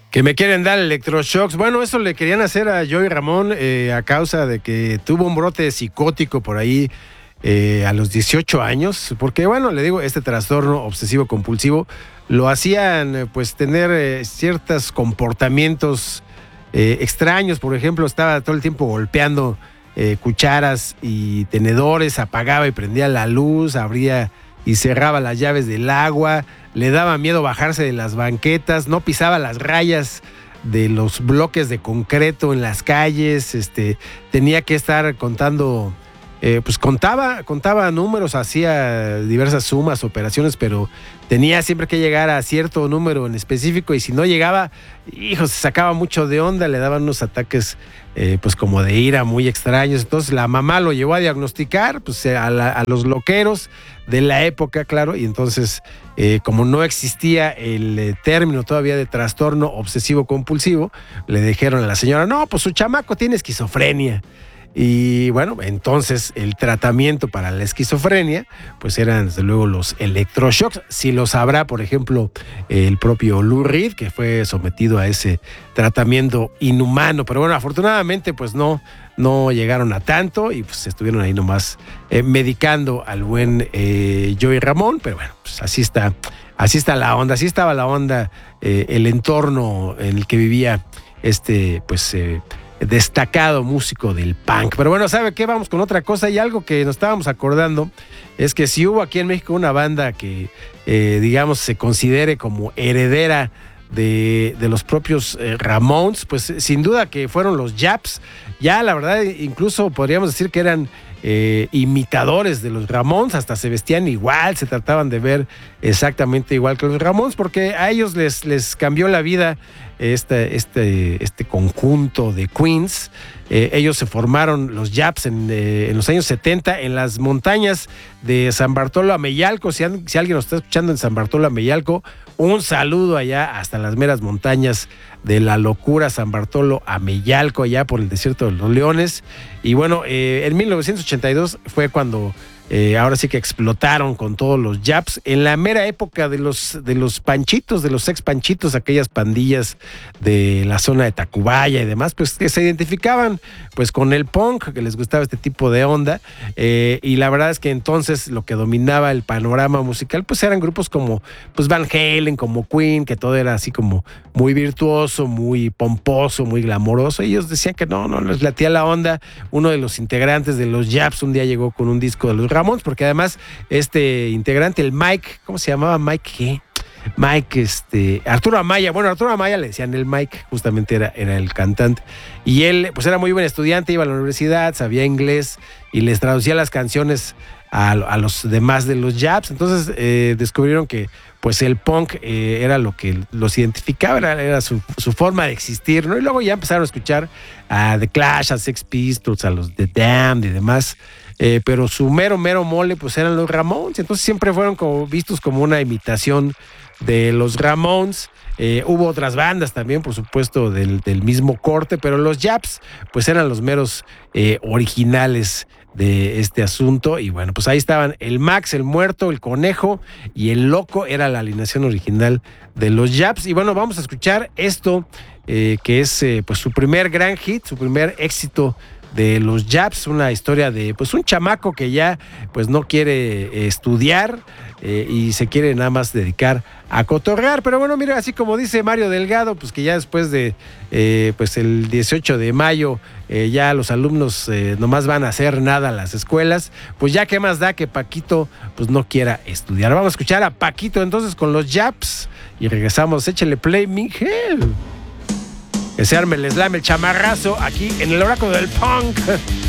Que me quieren dar electroshocks. Bueno, eso le querían hacer a Joey Ramón a causa de que tuvo un brote psicótico por ahí a los 18 años. Porque, bueno, le digo, este trastorno obsesivo compulsivo lo hacían pues tener ciertos comportamientos extraños. Por ejemplo, estaba todo el tiempo golpeando cucharas y tenedores, apagaba y prendía la luz, abría y cerraba las llaves del agua, le daba miedo bajarse de las banquetas, no pisaba las rayas de los bloques de concreto en las calles, tenía que estar contando, pues contaba números, hacía diversas sumas, operaciones, pero tenía siempre que llegar a cierto número en específico y si no llegaba, se sacaba mucho de onda, le daban unos ataques pues como de ira muy extraños. Entonces la mamá lo llevó a diagnosticar pues a los loqueros de la época, claro, y entonces como no existía el término todavía de trastorno obsesivo compulsivo, le dijeron a la señora, no, pues su chamaco tiene esquizofrenia. Y bueno, entonces el tratamiento para la esquizofrenia pues eran desde luego los electroshocks. Si lo sabrá, por ejemplo, el propio Lou Reed, que fue sometido a ese tratamiento inhumano, pero bueno, afortunadamente pues no llegaron a tanto y pues estuvieron ahí nomás medicando al buen Joey Ramón, pero bueno, pues así está la onda, así estaba la onda, el entorno en el que vivía destacado músico del punk. Pero bueno, ¿sabe qué? Vamos con otra cosa, y algo que nos estábamos acordando es que si hubo aquí en México una banda que digamos se considere como heredera de los propios Ramones, pues sin duda que fueron los Japs. Ya la verdad incluso podríamos decir que eran imitadores de los Ramones, hasta se vestían igual, se trataban de ver exactamente igual que los Ramones, porque a ellos les cambió la vida este conjunto de Queens. Ellos se formaron, los Japs, en los años 70 en las montañas de San Bartolo Ameyalco. Si alguien nos está escuchando en San Bartolo Ameyalco, un saludo allá hasta las meras montañas de la locura San Bartolo Ameyalco, allá por el desierto de los Leones. Y bueno, en 1982 fue cuando ahora sí que explotaron con todos los Japs en la mera época de los panchitos, de los ex panchitos, aquellas pandillas de la zona de Tacubaya y demás, pues que se identificaban pues con el punk, que les gustaba este tipo de onda, y la verdad es que entonces lo que dominaba el panorama musical pues eran grupos como pues Van Halen, como Queen, que todo era así como muy virtuoso, muy pomposo, muy glamoroso. Ellos decían que no les latía la onda. Uno de los integrantes de los Japs un día llegó con un disco de los Ramones, porque además este integrante, el Mike, ¿cómo se llamaba? Mike, ¿qué? Mike, Arturo Amaya. Bueno, Arturo Amaya le decían el Mike, justamente era el cantante. Y él, pues era muy buen estudiante, iba a la universidad, sabía inglés y les traducía las canciones a los demás de los Japs. Entonces descubrieron que pues el punk era lo que los identificaba, era su forma de existir, ¿no? Y luego ya empezaron a escuchar a The Clash, a Sex Pistols, a los The Damned y demás. Pero su mero mole pues eran los Ramones. Entonces siempre fueron como vistos como una imitación de los Ramones. Hubo otras bandas también, por supuesto, del mismo corte, pero los Japs pues eran los meros originales de este asunto. Y bueno, pues ahí estaban el Max, el Muerto, el Conejo y el Loco, era la alineación original de los Japs. Y bueno, vamos a escuchar esto que es pues su primer gran hit, su primer éxito de los Japs, una historia de pues un chamaco que ya pues no quiere estudiar y se quiere nada más dedicar a cotorrear. Pero bueno, mira, así como dice Mario Delgado, pues que ya después de pues el 18 de mayo ya los alumnos nomás van a hacer nada a las escuelas, pues ya qué más da que Paquito pues no quiera estudiar. Vamos a escuchar a Paquito entonces con los Japs y regresamos. Échale play, Miguel. Que se arme el slam, el chamarrazo aquí en el Oráculo del Punk.